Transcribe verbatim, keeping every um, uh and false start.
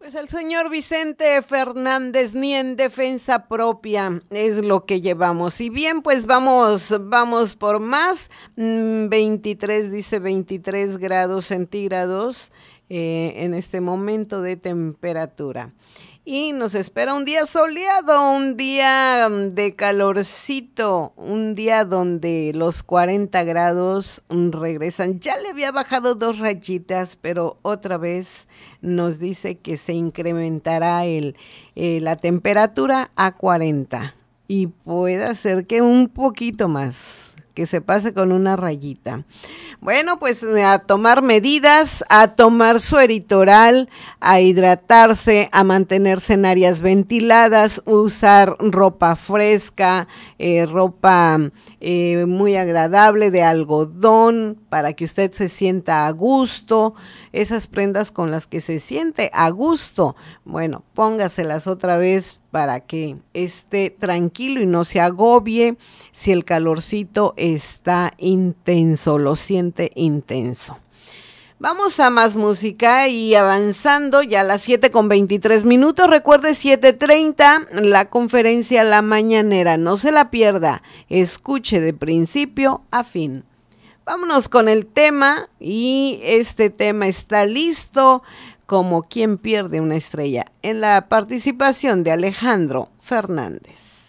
Pues el señor Vicente Fernández, ni en defensa propia, es lo que llevamos. Y bien, pues vamos, vamos por más. Mm, veintitrés, dice veintitrés grados centígrados eh, en este momento de temperatura. Y nos espera un día soleado, un día mm, de calorcito, un día donde los cuarenta grados mm, regresan. Ya le había bajado dos rayitas, pero otra vez nos dice que se incrementará el, eh, la temperatura a cuarenta y puede ser que un poquito más, que se pase con una rayita. Bueno, pues a tomar medidas, a tomar su eritoral, a hidratarse, a mantenerse en áreas ventiladas, usar ropa fresca, eh, ropa eh, muy agradable de algodón para que usted se sienta a gusto, esas prendas con las que se siente a gusto. Bueno, póngaselas otra vez para que esté tranquilo y no se agobie si el calorcito está intenso, lo siente intenso. Vamos a más música y avanzando ya a las siete con veintitrés minutos. Recuerde siete treinta, la conferencia La Mañanera. No se la pierda, escuche de principio a fin. Vámonos con el tema y este tema está listo como quien pierde una estrella en la participación de Alejandro Fernández.